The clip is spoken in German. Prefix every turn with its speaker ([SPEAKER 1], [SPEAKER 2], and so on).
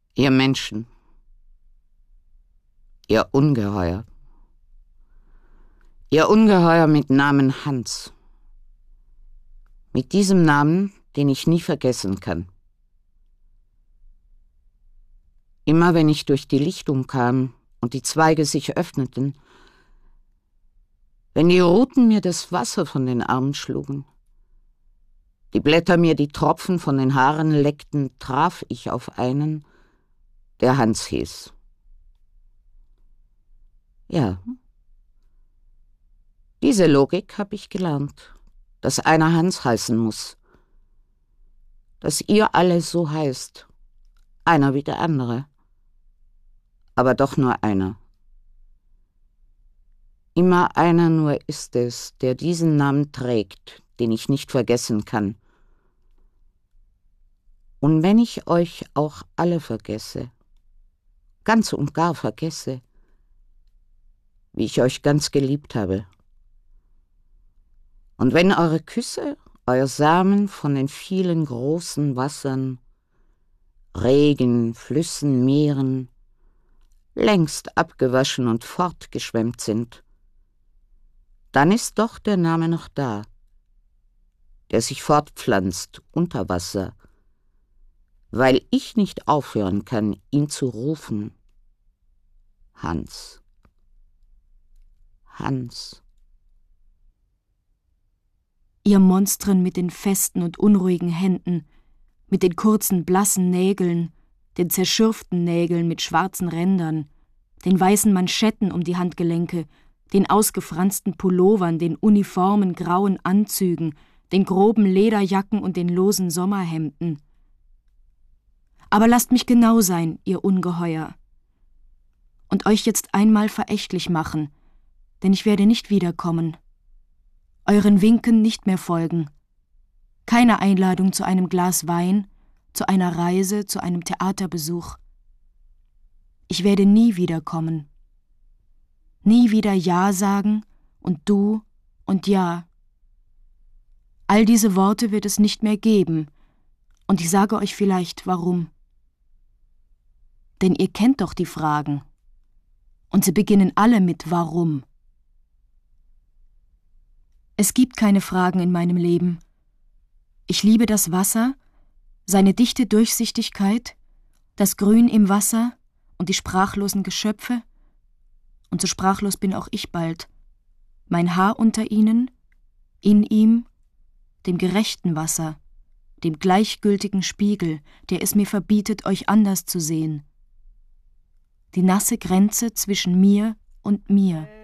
[SPEAKER 1] Ihr Menschen, ihr Ungeheuer mit Namen Hans. Mit diesem Namen, den ich nie vergessen kann. Immer wenn ich durch die Lichtung kam und die Zweige sich öffneten, wenn die Ruten mir das Wasser von den Armen schlugen, die Blätter mir die Tropfen von den Haaren leckten, traf ich auf einen, der Hans hieß. Ja, diese Logik habe ich gelernt, dass einer Hans heißen muss, dass ihr alle so heißt, einer wie der andere, aber doch nur einer. Immer einer nur ist es, der diesen Namen trägt, den ich nicht vergessen kann. Und wenn ich euch auch alle vergesse, ganz und gar vergesse, wie ich euch ganz geliebt habe, und wenn eure Küsse, euer Samen von den vielen großen Wassern, Regen, Flüssen, Meeren, längst abgewaschen und fortgeschwemmt sind, dann ist doch der Name noch da, der sich fortpflanzt unter Wasser, weil ich nicht aufhören kann, ihn zu rufen. Hans. Hans.
[SPEAKER 2] Ihr Monstren mit den festen und unruhigen Händen, mit den kurzen, blassen Nägeln, den zerschürften Nägeln mit schwarzen Rändern, den weißen Manschetten um die Handgelenke, den ausgefransten Pullovern, den uniformen grauen Anzügen, den groben Lederjacken und den losen Sommerhemden. Aber lasst mich genau sein, ihr Ungeheuer, und euch jetzt einmal verächtlich machen, denn ich werde nicht wiederkommen, euren Winken nicht mehr folgen, keine Einladung zu einem Glas Wein, zu einer Reise, zu einem Theaterbesuch. Ich werde nie wiederkommen, nie wieder Ja sagen und du und Ja. All diese Worte wird es nicht mehr geben, und ich sage euch vielleicht, warum. Denn ihr kennt doch die Fragen, und sie beginnen alle mit Warum. Es gibt keine Fragen in meinem Leben. Ich liebe das Wasser, seine dichte Durchsichtigkeit, das Grün im Wasser und die sprachlosen Geschöpfe, und so sprachlos bin auch ich bald. Mein Haar unter ihnen, in ihm, dem gerechten Wasser, dem gleichgültigen Spiegel, der es mir verbietet, euch anders zu sehen. Die nasse Grenze zwischen mir und mir.